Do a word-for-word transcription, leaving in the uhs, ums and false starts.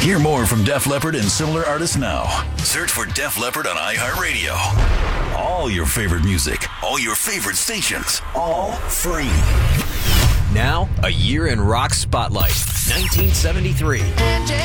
Hear more from Def Leppard and similar artists now. Search for Def Leppard on iHeartRadio. All your favorite music, all your favorite stations, all free. Now, a year in rock spotlight. nineteen seventy-three.